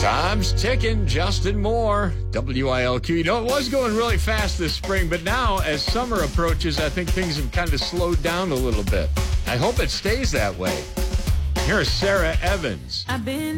Time's ticking. Justin Moore, WILQ. You know, it was going really fast this spring, but now as summer approaches, I think things have kind of slowed down a little bit. I hope it stays that way. Here's Sarah Evans. I've been